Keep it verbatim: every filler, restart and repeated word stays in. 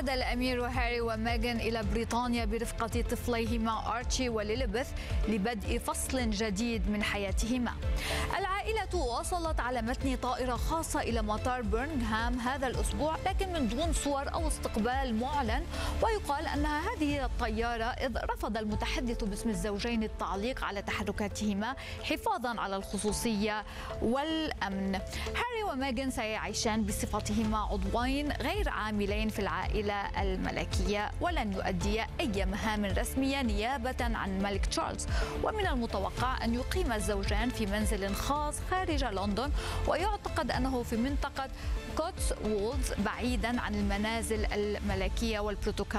عاد الأمير هاري وميغان إلى بريطانيا برفقة طفليهما آرتشي وليليبيث لبدء فصل جديد من حياتهما. العائلة وصلت على متن طائرة خاصة إلى مطار برمنغهام هذا الأسبوع، لكن من دون صور أو استقبال معلن، ويقال أنها هذه الطيارة إذ رفض المتحدث باسم الزوجين التعليق على تحركاتهما حفاظا على الخصوصية والأمن. هاري وميغان سيعيشان بصفتهما عضوين غير عاملين في العائلة الملكية، ولن يؤديا أي مهام رسمية نيابة عن الملك تشارلز، ومن المتوقع أن يقيم الزوجان في منزل خاص خارج لندن، ويعتقد أنه في منطقة كوتس وولز بعيدا عن المنازل الملكية والبروتوكول